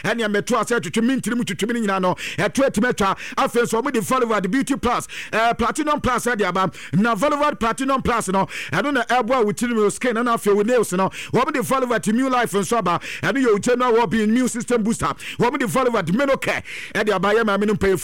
ɛne meto ase twetwe mintiri mu twetwe nyina no ɛto atimatwa afei so ɔmo de Volvad Beauty Plus Platinum Plus ɛde aba na Volvad Platinum Plus no ɛno na ɛboa wo tiri skin na afei wo nails no ɔmo de Volvad Immune Life nso aba ɛno yɛ wo general well-being immune system booster ɔmo de Volvad Menocare ɛde aba yɛ ma me no pay